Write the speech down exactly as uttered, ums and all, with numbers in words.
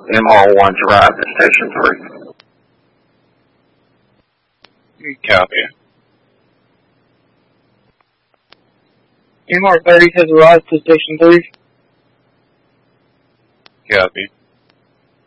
M R one's arrived at Station three. Copy. M R thirty has arrived to Station three. Copy.